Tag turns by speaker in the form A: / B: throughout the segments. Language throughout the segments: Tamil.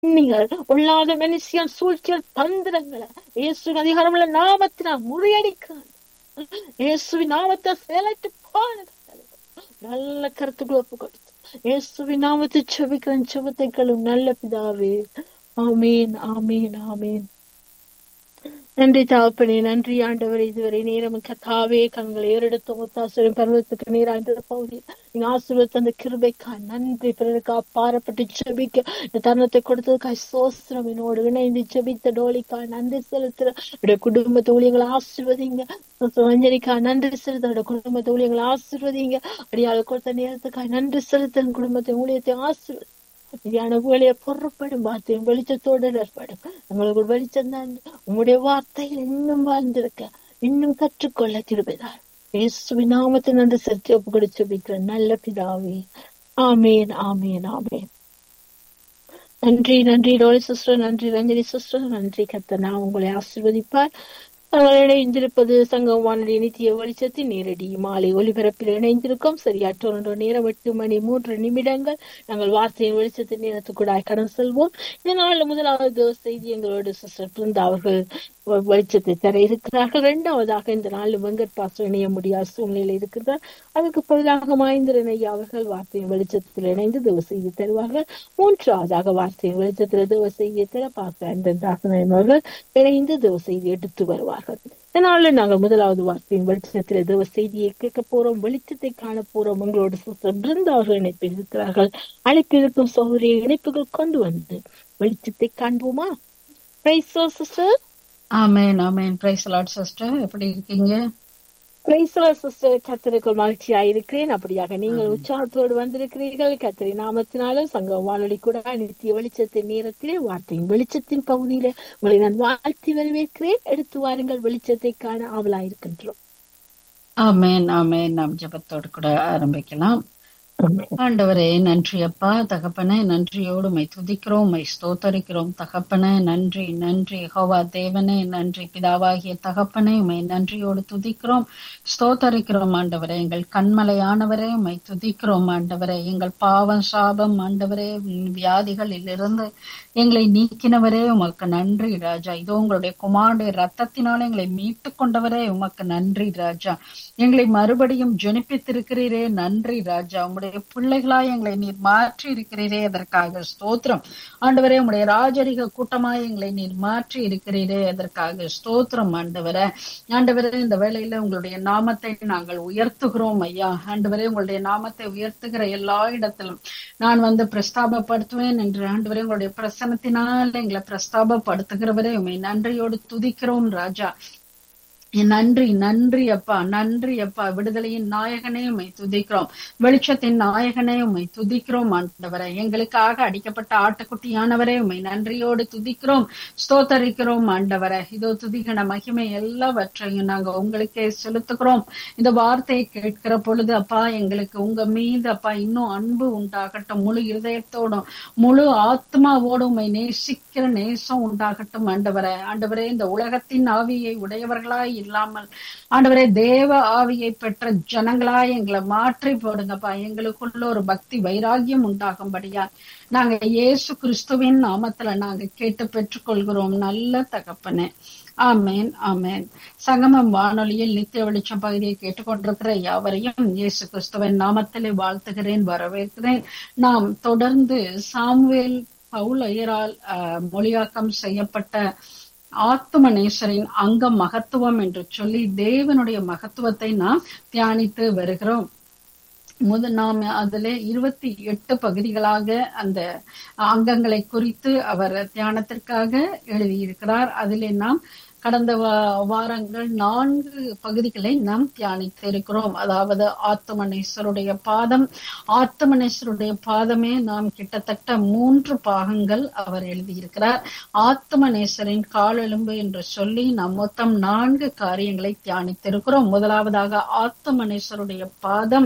A: நீங்கள் பொல்லாத மனுஷியன் சூழ்ச்சியல் தந்திரங்களை இயேசுவின் அதிகாரமுள்ள நாமத்தினால் முறியடிக்கிறான். இயேசுவின் நாமத்தை செயலற்று போனது. நல்ல கருத்துக்களை ஒப்பு கொடுத்து இயேசுவின் நாமத்தை செபிக்கிறேன். செபத்தை கேளும் நல்ல பிதாவே. ஆமீன், ஆமீன், ஆமீன். நன்றி தகப்பனே, நன்றி ஆண்டவரே. இதுவரை நேரம் கத்தாவே கண்களை ஏறெடுத்த முத்தாசுரின் பருவத்துக்கு நீராய்ந்த பகுதி நீங்க ஆசீர்வதித்த அந்த கிருபைக்காய் நன்றி. பிறருக்கா பாரப்பட்டு செபிக்க இந்த தருணத்தை கொடுத்ததுக்காய் சோஸ்திரம். என்னோடு இணைந்து செபித்த டோலிக்காய் நன்றி செலுத்துற குடும்பத்தை ஊழியங்களை ஆசீர்வதிங்க. ரஞ்சனிக்கா நன்றி செலுத்த குடும்பத்தை ஊழியங்களை ஆசீர்வதிங்க. அடியாளர் கொடுத்த நேரத்துக்காய் நன்றி செலுத்த குடும்பத்தை ஊழியத்தை ஆசீர்வதி. வேலையை பொருட்படும் வார்த்தையும் வெளிச்சத்தோடு ஏற்படும். உங்களுக்கு வெளிச்சம் தான். உங்களுடைய வார்த்தையில் இன்னும் வாழ்ந்திருக்க இன்னும் கற்றுக்கொள்ள கிருபைதான். இயேசுவின் நாமத்தை நன்றி செலுத்தி ஒப்பு கொடுத்து வைக்கிறேன் நல்ல பிதாவே. ஆமேன், ஆமேன், ஆமேன். நன்றி, நன்றி டோலி சிஸ்டர், நன்றி ரஞ்சனி சிஸ்டர், நன்றி. கர்த்தர் நான் உங்களை ஆசீர்வதிப்பார். இணைந்திருப்பது சங்கம் வானொலி நித்திய வெளிச்சத்தின் நேரடி மாலை ஒலிபரப்பில் இணைந்திருக்கோம். சரியா 1 நேரம் 8:03. நாங்கள் வார்த்தையின் வெளிச்சத்தின் நேரத்துக்கூட கடன் செல்வோம். இதனால முதலாவது செய்தி எங்களோட சிஸ்டர் பிருந்தா அவர்கள் வெளிச்சத்தை தர இருக்கிறார்கள். 2வதாக இந்த நாள் வெங்கட் பாஸ்டர் இணைய முடியாத சூழ்நிலையில் இருக்கிறார். அதுக்கு பதிலாக மகேந்திரன் ஐயா அவர்கள் வார்த்தையின் வெளிச்சத்தில் இணைந்து தேவ செய்தி தருவார்கள். 3வதாக வார்த்தையின் வெளிச்சத்தில் தேவ செய்தியை தர பாஸ்டர் தாசன் அவர்கள் இணைந்து தேவ செய்தி எடுத்து வருவார்கள். இதனால நாங்கள் முதலாவது வார்த்தையின் வெளிச்சத்தில் தேவ செய்தியை கேட்க போறோம். வெளிச்சத்தை காண போறோம். எங்களோட சிஸ்டர் பிருந்தா அவர்கள் இணைப்பில் இருக்கிறார்கள். அழைப்பிருக்கும் சௌரிய இணைப்புகள் கொண்டு வந்து வெளிச்சத்தை காண்போமா? Praise the Lord sister.
B: Amen, amen. Praise the Lord sister. எப்படி இருக்கீங்க?
A: Praise the Lord sister. கர்த்தருக்கு மகிழ்ச்சியா இருக்கிறேன். அப்படியாக நீங்கள் உற்சாகத்தோடு வந்திருக்கிறீர்கள். கர்த்தரின் நாமத்தினால சங்கம் வானொலி கூட நித்திய வெளிச்சத்தின் நேரத்திலே வார்த்தையின் வெளிச்சத்தின் பகுதியில உங்களை நான் வாழ்த்தி வரவேற்கிறேன். எடுத்து வாருங்கள், வெளிச்சத்தை காண ஆவலாயிருக்கின்றோம்.
B: ஆமென், ஆமென். நாம் ஜெபத்தோடு கூட ஆரம்பிக்கலாம். ஆண்டவரே நன்றி அப்பா. தகப்பனே நன்றியோடு உம்மை துதிக்கிறோம், உம்மை ஸ்தோத்தரிக்கிறோம். தகப்பனே நன்றி, நன்றி. யெகோவா தேவனே நன்றி. பிதாவாகிய தகப்பனே உம்மை நன்றியோடு துதிக்கிறோம், ஸ்தோத்தரிக்கிறோம். ஆண்டவரே எங்கள் கண்மலையானவரே உம்மை துதிக்கிறோம். ஆண்டவரே எங்கள் பாவம் சாபம் ஆண்டவரே வியாதிகளில் இருந்து எங்களை நீக்கினவரே உமக்கு நன்றி ராஜா. இதோ உங்களுடைய குமாரனுடைய ரத்தத்தினால எங்களை மீட்டு கொண்டவரே உமக்கு நன்றி ராஜா. எங்களை மறுபடியும் ஜெனிப்பித்திருக்கிறீரே நன்றி ராஜா. உங்களுடைய பிள்ளைகளாய் எங்களை நீர் மாற்றி இருக்கிறீரே அதற்காக ஸ்தோத்திரம். ஆண்டவரே உங்களுடைய ராஜரிக கூட்டமாய் எங்களை நீர் மாற்றி இருக்கிறீரே அதற்காக ஸ்தோத்திரம். ஆண்டவரே, ஆண்டவரே இந்த வேளையில உங்களுடைய நாமத்தை நாங்கள் உயர்த்துகிறோம் ஐயா. ஆண்டவரே உங்களுடைய நாமத்தை உயர்த்துகிற எல்லா இடத்திலும் நான் வந்து பிரஸ்தாபப்படுத்துவேன் என்று ஆண்டவரே உங்களுடைய பிரசன்னத்தினால் எங்களை பிரஸ்தாபப்படுத்துகிறவரே உம்மை நன்றியோடு துதிக்கிறோம் ராஜா. நன்றி, நன்றி அப்பா, நன்றி அப்பா. விடுதலையின் நாயகனே உம்மை துதிக்கிறோம், வெளிச்சத்தின் நாயகனே உம்மை துதிக்கிறோம். ஆண்டவரே எங்களுக்காக அடிக்கப்பட்ட ஆட்டுக்குட்டியானவரே உம்மை நன்றியோடு துதிக்கிறோம், ஸ்தோத்தரிக்கிறோம். ஆண்டவரே இதோ துதிகன மகிமை எல்லாவற்றையும் நாங்க உங்களுக்கே செலுத்துகிறோம். இந்த வார்த்தையை கேட்கிற பொழுது அப்பா எங்களுக்கு உங்க மீது அப்பா இன்னும் அன்பு உண்டாகட்டும். முழு இருதயத்தோடும் முழு ஆத்மாவோடும் உம்மை நேசிக்கிற நேசம் உண்டாகட்டும். ஆண்டவரே, ஆண்டவரே இந்த உலகத்தின் ஆவியை உடையவர்களாய் இல்லாமல் ஆண்டவரே தேவ ஆவியை பெற்ற ஜனங்களாய் எங்களை மாற்றி போடுங்கப்பா. எங்களுக்குள்ள ஒரு பக்தி வைராகியம் உண்டாகும்படியா நாங்க இயேசு கிறிஸ்துவின் நாமத்துல நாங்க கேட்டு பெற்றுக்கொள்கிறோம் நல்ல தகப்பனே. ஆமேன், ஆமேன். சங்கமம் வானொலியில் நித்திய வெளிச்சம் பகுதியை கேட்டுக்கொண்டிருக்கிற யாவரையும் இயேசு கிறிஸ்துவின் நாமத்திலே வாழ்த்துகிறேன், வரவேற்கிறேன். நாம் தொடர்ந்து சாமுவேல் பவுல் ஐயரால் மொழியாக்கம் செய்யப்பட்ட ஆத்துமநேசரின் அங்க மகத்துவம் என்று சொல்லி தேவனுடைய மகத்துவத்தை நாம் தியானித்து வருகிறோம். நாம் அதுல 28 பகுதிகளாக அந்த அங்கங்களை குறித்து அவர் தியானத்திற்காக எழுதியிருக்கிறார். அதிலே நாம் கடந்த வாரங்கள் 4 பகுதிகளை நாம் தியானித்து இருக்கிறோம். அதாவது ஆத்துமநேசருடைய பாதம், ஆத்துமநேசருடைய பாதமே நாம் கிட்டத்தட்ட 3 பாகங்கள் அவர் எழுதியிருக்கிறார். ஆத்துமநேசரின் காலெலும்பு என்று சொல்லி நாம் மொத்தம் 4 காரியங்களை தியானித்திருக்கிறோம். முதலாவதாக ஆத்துமநேசருடைய பாதம்,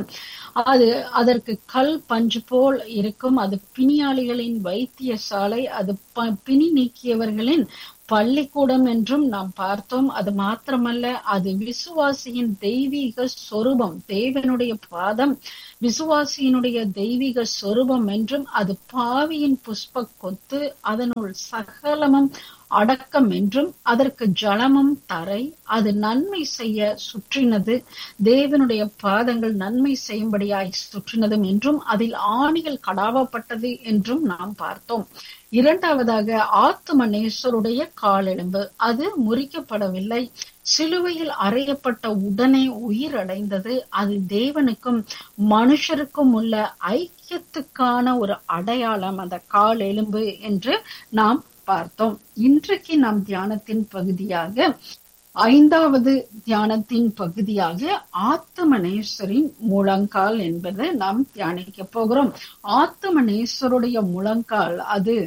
B: அதற்கு கல் பஞ்சு போல் இருக்கும். அது பிணியாளிகளின் வைத்தியசாலை, அது பிணி நீக்கியவர்களின் பள்ளிக்கூடம் என்றும் நாம் பார்த்தோம். அது மாத்திரமல்ல, அது விசுவாசியின் தெய்வீக சொரூபம். தேவனுடைய பாதம் விசுவாசியினுடைய தெய்வீக சொரூபம் என்றும் அது பாவியின் புஷ்ப கொத்து அதனுள் சகலமும் அடக்கம் என்றும் அதற்கு ஜலமும் தரை அது நன்மை செய்ய சுற்றினது தேவனுடைய பாதங்கள் நன்மை செய்யும்படியாய் சுற்றினதும் என்றும் அதில் ஆணிகள் கடாவப்பட்டது என்றும் நாம் பார்த்தோம். இரண்டாவதாக ஆத்தும நேசருடைய காலெலும்பு அது முறிக்கப்படவில்லை, சிலுவையில் அறையப்பட்ட உடனே உயிரடைந்தது. அது தேவனுக்கும் மனுஷருக்கும் உள்ள ஐக்கியத்துக்கான ஒரு அடையாளம் அந்த கால் எலும்பு என்று நாம் பார்த்தோம். இன்றைக்கு நாம் தியானத்தின் பகுதியாக 5வது தியானத்தின் பகுதியாக ஆத்துமநேசரின் முழங்கால் என்பதை நாம் தியானிக்க போகிறோம். ஆத்துமநேசருடைய முழங்கால் அது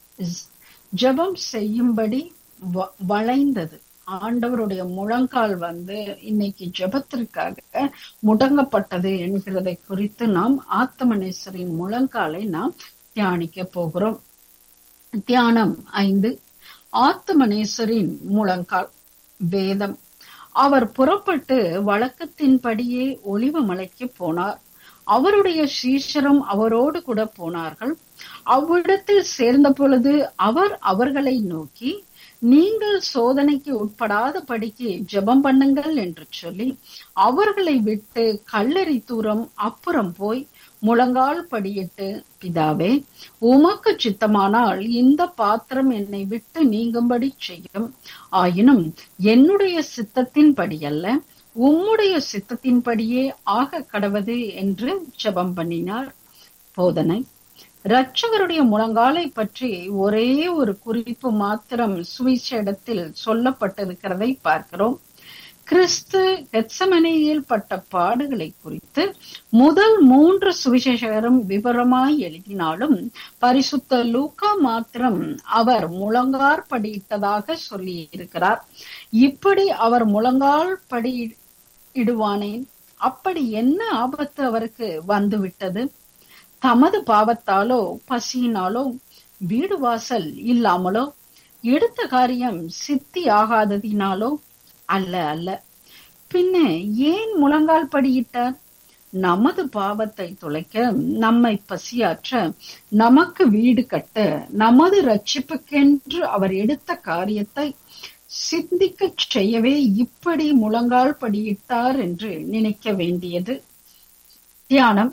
B: ஜெபம் செய்யும்படி வளைந்தது. ஆண்டவருடைய முழங்கால் இன்னைக்கு ஜெபத்திற்காக முடங்கப்பட்டது என்கிறதை குறித்து நாம் ஆத்துமநேசரின் முழங்காலை நாம் தியானிக்க போகிறோம். தியானம் 5 ஆத்துமநேசரின் முழங்கால். வேதம். அவர் புறப்பட்டு வழக்கத்தின்படியே ஒலிவ மலைக்கு போனார். அவருடைய சீஷரும் அவரோடு கூட போனார்கள். அவ்விடத்தில் சேர்ந்த பொழுது அவர் அவர்களை நோக்கி, நீங்கள் சோதனைக்கு உட்படாத படிக்கு ஜெபம் பண்ணுங்கள் என்று சொல்லி அவர்களை விட்டு கல்லறை தூரம் அப்புறம் போய் முழங்கால் படியிட்டு, பிதாவே, உமக்கு சித்தமானால் இந்த பாத்திரம் என்னை விட்டு நீங்கும்படி செய்யும். ஆயினும் என்னுடைய சித்தத்தின்படி அல்ல, உம்முடைய சித்தத்தின்படியே ஆக கடவது என்று ஜெபம் பண்ணினார். போதனை. இரட்சகருடைய முழங்காலை பற்றி ஒரே ஒரு குறிப்பு மாத்திரம் சுவிசேஷத்தில் சொல்லப்பட்டிருக்கிறதை பார்க்கிறோம். கிறிஸ்து கெத்சமனேயில் பட்ட பாடுகளை குறித்து முதல் 3 சுவிசேஷகரும் விவரமாய் எழுதினாலும் பரிசுத்த லூக்கா மாத்திரம் அவர் முழங்கால் படியிட்டதாக சொல்லி இருக்கிறார். இப்படி அவர் முழங்கால் படியிடுவானேன்? அப்படி என்ன ஆபத்து அவருக்கு வந்துவிட்டது? தமது பாவத்தாலோ, பசியினாலோ, வீடு வாசல் இல்லாமலோ, எடுத்த காரியம் சித்தி ஆகாததினாலோ அல்ல. பின்ன ஏன் முழங்கால் படியிட்டார்? நமது பாவத்தை துளைக்க, நம்மை பசியாற்ற, நமக்கு வீடு கட்ட, நமது ரட்சிப்புக்கென்று அவர் எடுத்த காரியத்தை சிந்திக்க செய்யவே இப்படி முழங்கால் படியிட்டார் என்று நினைக்க வேண்டியது. தியானம்.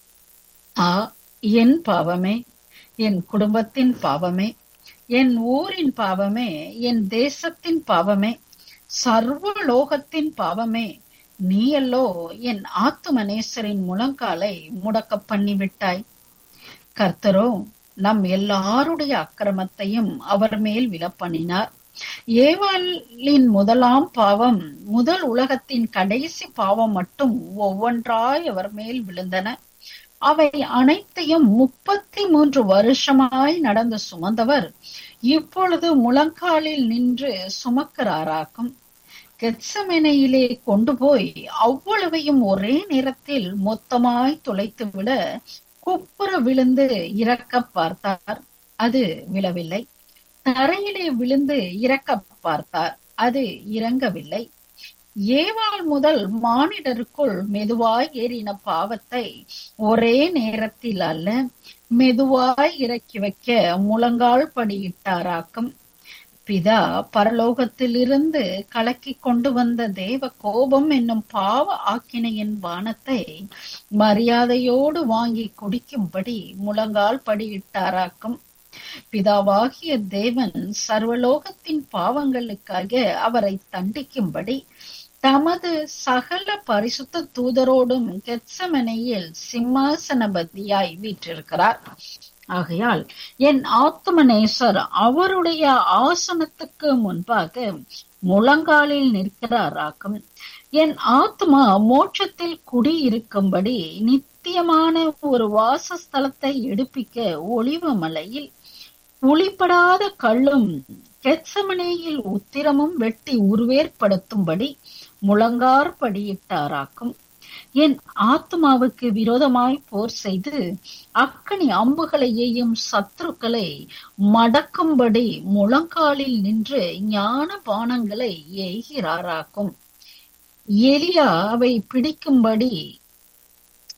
B: என் பாவமே, என் குடும்பத்தின் பாவமே, என் ஊரின் பாவமே, என் தேசத்தின் பாவமே, சர்வலோகத்தின் பாவமே, நீயல்லோ என் ஆத்துமநேசரின் முழங்காலை முடக்க பண்ணிவிட்டாய். கர்த்தரோ நம் எல்லாருடைய அக்கிரமத்தையும் அவர் மேல் விழப்பண்ணினார். ஏவாளின் முதலாம் பாவம் முதல் உலகத்தின் கடைசி பாவம் மட்டும் ஒவ்வொன்றாய் அவர் மேல் விழுந்தன. அவை அனைத்தையும் 33 வருஷமாய் நடந்து சுமந்தவர் இப்பொழுது முழங்காலில் நின்று சுமக்கிறாராக்கும். கெத்சமனேயிலே கொண்டு போய் அவ்வளவையும் ஒரே நேரத்தில் மொத்தமாய் துளைத்துவிட குப்புற விழுந்து இறக்க பார்த்தார். அது விழவில்லை. தரையிலே விழுந்து இறக்க பார்த்தார். அது இறங்கவில்லை. ஏவாள் முதல் மானிடருக்குள் மெதுவாய் ஏறின பாவத்தை ஒரே நேரத்தில் அல்ல, மெதுவாய் இறக்கி வைக்க முழங்கால் படியிட்டாராக்கும். பிதா பரலோகத்திலிருந்து கலக்கி கொண்டு வந்த தேவ கோபம் என்னும் பாவ ஆக்கினையின் பானத்தை மரியாதையோடு வாங்கி குடிக்கும்படி முழங்கால் படியிட்டாராக்கும். பிதாவாகிய தேவன் சர்வலோகத்தின் பாவங்களுக்காக அவரை தண்டிக்கும்படி தமது சகல பரிசுத்த தூதரோடும் கெத்சமனேயில் சிம்மாசனபதியாய் வீற்றிருக்கிறார். ஆகையால் என் ஆத்துமநேசர் அவருடைய ஆசனத்துக்கு முன்பாக முழங்காலில் நிற்கிறாராக்கும். என் ஆத்மா மோட்சத்தில் குடியிருக்கும்படி நித்தியமான ஒரு வாசஸ்தலத்தை எடுப்பிக்க ஒலிவ மலையில் உளிப்படாத கல்லும் கெத்சமனேயில் உத்திரமும் வெட்டி உருவேற்படுத்தும்படி முழங்கார் படியிட்டாராக்கும். என் ஆத்மாவுக்கு விரோதமாய் போர் செய்து அக்கனி அம்புகளை எய்யும் சத்துருக்களை மடக்கும்படி முழங்காலில் நின்று ஞான பானங்களை எய்கிறாராக்கும். எலியா அவை பிடிக்கும்படி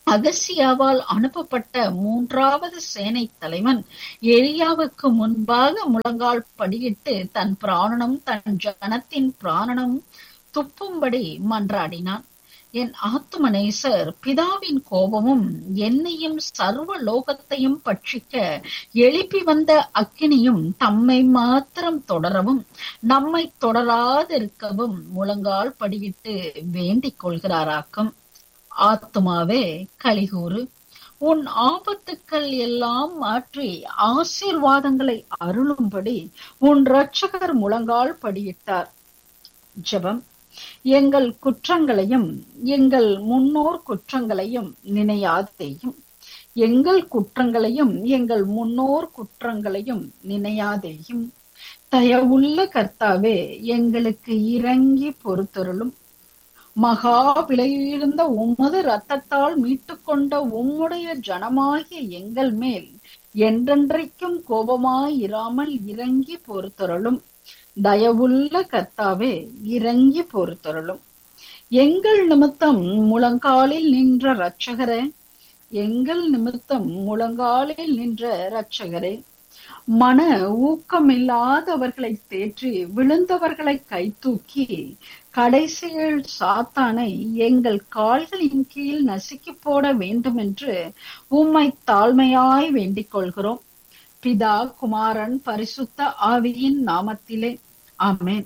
B: அகசியாவால் அனுப்பப்பட்ட 3வது சேனை தலைவன் எலியாவுக்கு முன்பாக முழங்கால் படியிட்டு தன் பிராணனும் தன் ஜனத்தின் பிராணனும் துப்பும்படி மன்றாடினான். என் ஆத்துமநேசர் பிதாவின் கோபமும் என்னையும் சர்வ லோகத்தையும் பட்சிக்க எழுப்பி வந்த அக்கினியும் தம்மை மாத்திரம் தொடரவும் நம்மை தொடராதிருக்கவும் முழங்கால் படியிட்டு வேண்டிக் கொள்கிறாராக்கும். ஆத்துமாவே கலிகூறு, உன் ஆபத்துக்கள் எல்லாம் மாற்றி ஆசீர்வாதங்களை அருளும்படி உன் இரட்சகர் முழங்கால் படியிட்டார். ஜெபம். எங்கள் குற்றங்களையும் எங்கள் முன்னோர் குற்றங்களையும் நினையாதேயும். எங்கள் குற்றங்களையும் எங்கள் முன்னோர் குற்றங்களையும் நினையாதேயும். தயவுள்ள கர்த்தாவே, எங்களுக்கு இறங்கி பொறுத்தருளும். மகா விலையுயர்ந்த உமது இரத்தத்தால் மீட்டுக்கொண்ட உம்முடைய ஜனமாகிய எங்கள் மேல் என்றென்றைக்கும் கோபமாயிராமல் இறங்கி பொறுத்தருளும். தயவுள்ள கர்த்தாவே, இறங்கி பொறுத்தருளும். எங்கள் நிமித்தம் முழங்காலில் நின்ற இரட்சகரே, எங்கள் நிமித்தம் முழங்காலில் நின்ற இரட்சகரே, மன ஊக்கமில்லாதவர்களை தேற்றி விழுந்தவர்களை கைதூக்கி கடைசியில் சாத்தானை எங்கள் கால்களின் கீழ் நசுக்கி போட வேண்டும் என்று உம்மை தாழ்மையாய் வேண்டிக் கொள்கிறோம். பிதா, குமாரன், பரிசுத்த ஆவியின் நாமத்திலே ஆமென்.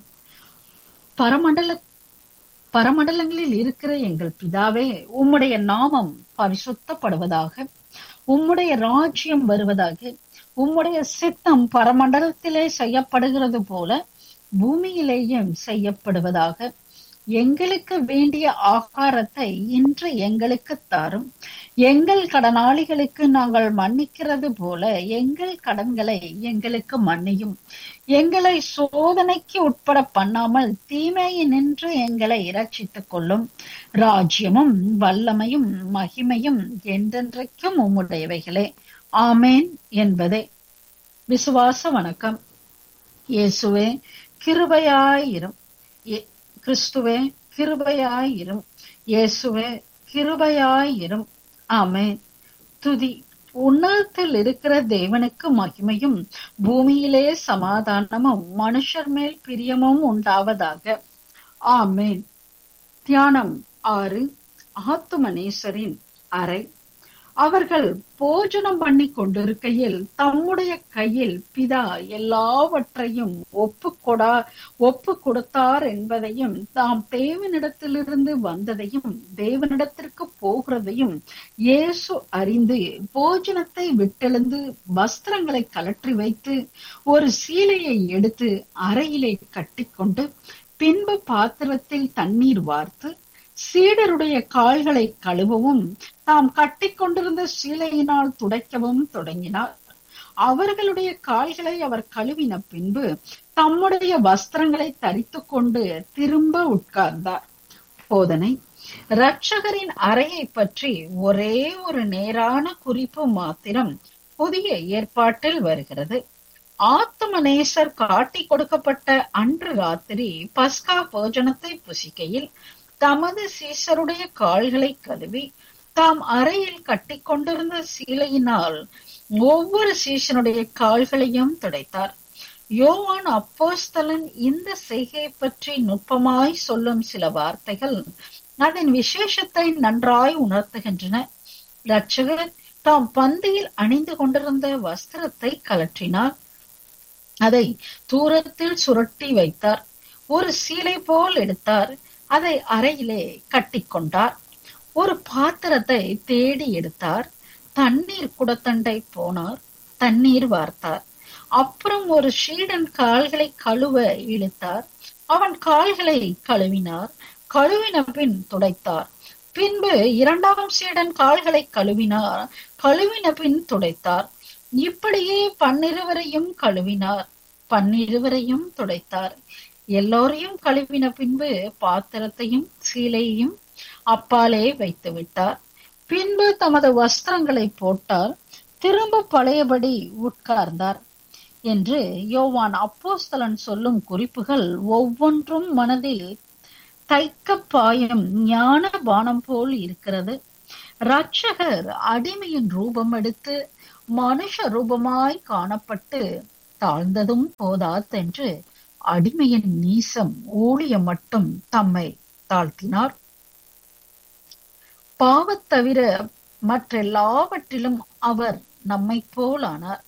B: பரமண்டலங்களில் இருக்கிற எங்கள் பிதாவே, உம்முடைய நாமம் பரிசுத்தப்படுவதாக. உம்முடைய ராஜ்யம் வருவதாக. உம்முடைய சித்தம் பரமண்டலத்திலே செய்யப்படுகிறது போல பூமியிலேயும் செய்யப்படுவதாக. எங்களுக்கு வேண்டிய ஆகாரத்தை இன்று எங்களுக்கு தாரும். எங்கள் கடனாளிகளுக்கு நாங்கள் மன்னிக்கிறது போல எங்கள் கடன்களை எங்களுக்கு மன்னியும். எங்களை சோதனைக்கு உட்பட பண்ணாமல் தீமையினின்று எங்களை இரட்சித்துக் கொள்ளும். ராஜ்யமும் வல்லமையும் மகிமையும் என்றென்றைக்கும் உம்முடையவைகளே. ஆமேன் என்பதே. விசுவாச வணக்கம். இயேசுவே கிருபையாயிரும். கிறிஸ்துவே கிருபையாயிரும். இயேசுவே கிருபையாயிரும். ஆமென். துதி. உன்னதத்தில் இருக்கிற தேவனுக்கு மகிமையும் பூமியிலே சமாதானமும் மனுஷர் மேல் பிரியமும் உண்டாவதாக. ஆமென். தியானம் 6. ஆத்துமநேசரின் அறை. அவர்கள் போஜனம் பண்ணி கொண்டிருக்கையில் தம்முடைய கையில் பிதா எல்லாவற்றையும் ஒப்பு கொடுத்தார் என்பதையும் தாம் தேவனிடத்திலிருந்து வந்ததையும் தேவனிடத்திற்கு போகிறதையும் இயேசு அறிந்து போஜனத்தை விட்டெழுந்து வஸ்திரங்களை கலற்றி வைத்து ஒரு சீலையை எடுத்து அறையிலே கட்டிக்கொண்டு பின்பு பாத்திரத்தில் தண்ணீர் வார்த்து சீடருடைய கால்களை கழுவவும் தாம் கட்டிக்கொண்டிருந்த சீலையினால் துடைக்கவும் தொடங்கினார். அவர்களுடைய கால்களை அவர் கழுவின பின்பு தம்முடைய வஸ்திரங்களை தரித்துக் கொண்டு திரும்ப உட்கார்ந்தார். போதனை. இரட்சகரின் அறையை பற்றி ஒரே ஒரு நேரான குறிப்பு மாத்திரம் புதிய ஏற்பாட்டில் வருகிறது. ஆத்துமநேசர் காட்டி கொடுக்கப்பட்ட அன்று ராத்திரி பஸ்கா போஜனத்தை புசிக்கையில் தமது சீசருடைய கால்களை கழுவி தாம் அறையில் கட்டிக்கொண்டிருந்த சீலையினால் ஒவ்வொரு சீசனுடைய கால்களையும் துடைத்தார். யோவான் அப்போஸ்தலன் இந்த செய்கையை பற்றி நுட்பமாய் சொல்லும் சில வார்த்தைகள் அதன் விசேஷத்தை நன்றாய் உணர்த்துகின்றன. இரட்சகர் தாம் பந்தியில் அணிந்து கொண்டிருந்த வஸ்திரத்தை கலற்றினார். அதை தூரத்தில் சுருட்டி வைத்தார். ஒரு சீலை போல் எடுத்தார். அதை அறையிலே கட்டிக்கொண்டார். ஒரு பாத்திரத்தை தேடி எடுத்தார். தண்ணீர் குடத்தண்டை போனார். தண்ணீர் வார்த்தார். அப்புறம் ஒரு சீடன் கால்களை கழுவ இழுத்தார். அவன் கால்களை கழுவினார். கழுவின பின் துடைத்தார். பின்பு இரண்டாம் சீடன் கால்களை கழுவினார். கழுவின பின் துடைத்தார். இப்படியே 12 கழுவினார். 12 துடைத்தார். எல்லோரையும் கழுவின பின்பு பாத்திரத்தையும் சீலையையும் அப்பாலே வைத்து விட்டார். பின்பு தமது வஸ்திரங்களை போட்டார். திரும்ப பழையபடி உட்கார்ந்தார் என்று யோவான் அப்போஸ்தலன் சொல்லும் குறிப்புகள் ஒவ்வொன்றும் மனதில் தைக்க பாயும் ஞான பானம் போல் இருக்கிறது. இரட்சகர் அடிமையின் ரூபம் எடுத்து மனுஷ ரூபமாய் காணப்பட்டு தாழ்ந்ததும் போதாதென்று அடிமையின் நீசம் ஊழியம் மட்டும் தம்மை தாழ்த்தினார். பாவத் தவிர மற்றெல்லாவற்றிலும் அவர் நம்மை போலானார்.